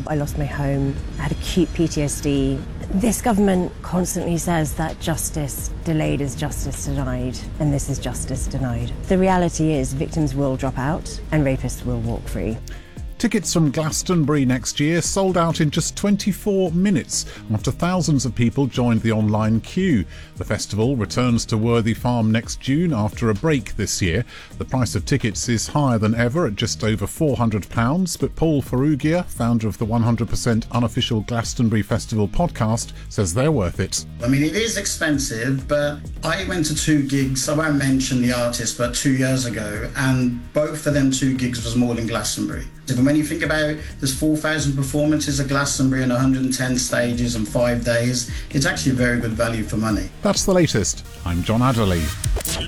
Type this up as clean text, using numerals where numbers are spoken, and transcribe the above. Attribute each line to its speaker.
Speaker 1: I lost my home, I had acute PTSD. This government constantly says that justice delayed is justice denied, and this is justice denied. The reality is victims will drop out and rapists will walk free.
Speaker 2: Tickets from Glastonbury next year sold out in just 24 minutes after thousands of people joined the online queue. The festival returns to Worthy Farm next June after a break this year. The price of tickets is higher than ever at just over £400, but Paul Ferrugia, founder of the 100% unofficial Glastonbury Festival podcast, says they're worth it.
Speaker 3: I mean, it is expensive, but I went to 2 gigs, I won't mention the artist, but 2 years ago, and both of them 2 gigs was more than Glastonbury. And when you think about it, there's 4,000 performances at Glastonbury and 110 stages and 5 days. It's actually a very good value for money.
Speaker 2: That's the latest. I'm John Adderley.